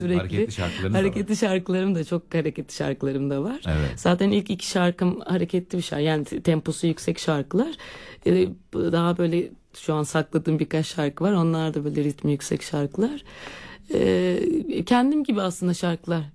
Sürekli Hareketli şarkılarınız da var. hareketli şarkılarım da, çok hareketli şarkılarım da var. Evet. Zaten ilk iki şarkım hareketli bir şarkı. Yani temposu yüksek şarkılar. Daha böyle şu an sakladığım birkaç şarkı var. Onlar da böyle ritmi yüksek şarkılar. Kendim gibi aslında şarkılar.